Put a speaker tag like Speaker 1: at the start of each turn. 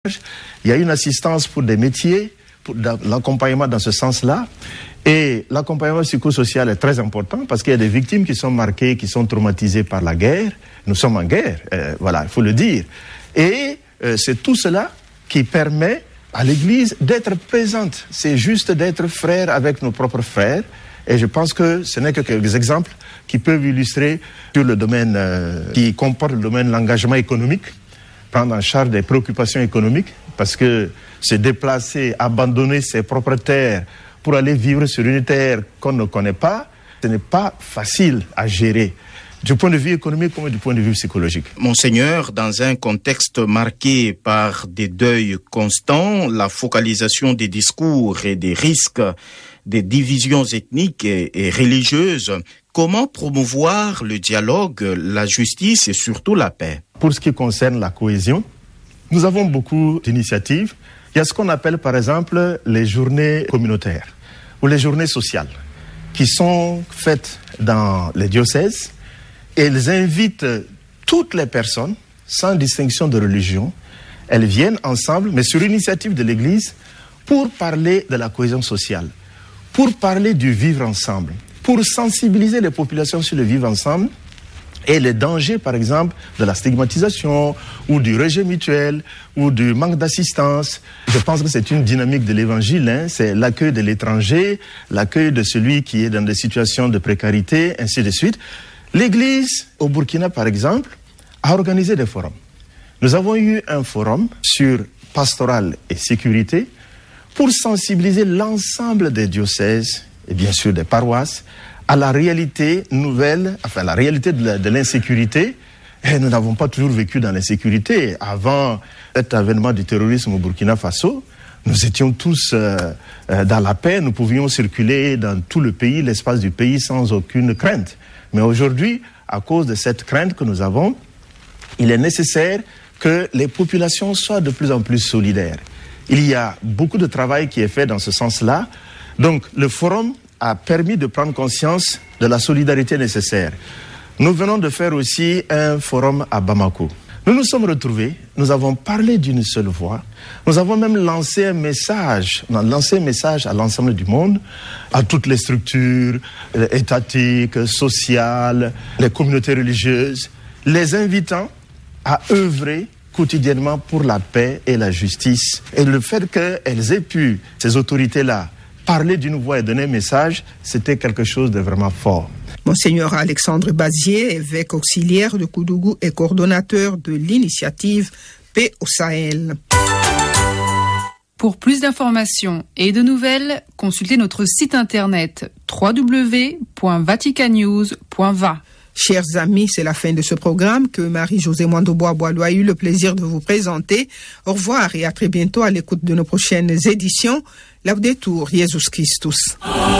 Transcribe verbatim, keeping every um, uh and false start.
Speaker 1: Il y a une assistance pour des métiers, pour l'accompagnement dans ce sens-là. Et l'accompagnement psychosocial est très important parce qu'il y a des victimes qui sont marquées, qui sont traumatisées par la guerre. Nous sommes en guerre, euh, voilà, il faut le dire. Et euh, c'est tout cela qui permet à l'Église d'être présente. C'est juste d'être frère avec nos propres frères. Et je pense que ce n'est que quelques exemples qui peuvent illustrer sur le domaine euh, qui comporte le domaine de l'engagement économique, prendre en charge des préoccupations économiques, parce que se déplacer, abandonner ses propres terres pour aller vivre sur une terre qu'on ne connaît pas, ce n'est pas facile à gérer, du point de vue économique comme du point de vue psychologique.
Speaker 2: Monseigneur, dans un contexte marqué par des deuils constants, la focalisation des discours et des risques des divisions ethniques et, et religieuses, comment promouvoir le dialogue, la justice et surtout la paix?
Speaker 1: Pour ce qui concerne la cohésion, nous avons beaucoup d'initiatives. Il y a ce qu'on appelle par exemple les journées communautaires ou les journées sociales qui sont faites dans les diocèses et elles invitent toutes les personnes sans distinction de religion. Elles viennent ensemble, mais sur l'initiative de l'Église, pour parler de la cohésion sociale, pour parler du vivre ensemble, pour sensibiliser les populations sur le vivre ensemble et les dangers, par exemple, de la stigmatisation ou du rejet mutuel ou du manque d'assistance. Je pense que c'est une dynamique de l'Évangile, hein. C'est l'accueil de l'étranger, l'accueil de celui qui est dans des situations de précarité, ainsi de suite. L'Église, au Burkina, par exemple, a organisé des forums. Nous avons eu un forum sur pastoral et sécurité pour sensibiliser l'ensemble des diocèses et bien sûr des paroisses à la réalité nouvelle, enfin la réalité de, la, de l'insécurité. Et nous n'avons pas toujours vécu dans l'insécurité. Avant cet avènement du terrorisme au Burkina Faso, nous étions tous euh, euh, dans la paix, nous pouvions circuler dans tout le pays, l'espace du pays sans aucune crainte. Mais aujourd'hui, à cause de cette crainte que nous avons, il est nécessaire que les populations soient de plus en plus solidaires. Il y a beaucoup de travail qui est fait dans ce sens-là. Donc, le forum a permis de prendre conscience de la solidarité nécessaire. Nous venons de faire aussi un forum à Bamako. Nous nous sommes retrouvés, nous avons parlé d'une seule voix. Nous avons même lancé un message, on a lancé un message à l'ensemble du monde, à toutes les structures étatiques, sociales, les communautés religieuses, les invitant à œuvrer quotidiennement pour la paix et la justice. Et le fait qu'elles aient pu, ces autorités-là, parler d'une voix et donner un message, c'était quelque chose de vraiment fort.
Speaker 3: Monseigneur Alexandre Bazier, évêque auxiliaire de Koudougou et coordonnateur de l'initiative Paix au Sahel.
Speaker 4: Pour plus d'informations et de nouvelles, consultez notre site internet w w w point vatican news point v a.
Speaker 3: Chers amis, c'est la fin de ce programme que Marie-Josée Mwandoboa-Boileau a eu le plaisir de vous présenter. Au revoir et à très bientôt à l'écoute de nos prochaines éditions. Laudetur Jesus Christus.